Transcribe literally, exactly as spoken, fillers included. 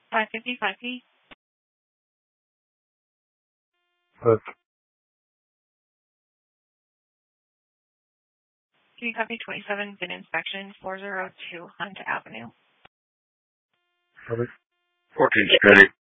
five fifty, five P. Look. Can you copy twenty-seven, bin inspection, four oh two Hunt Avenue? Copy. fourteen Security.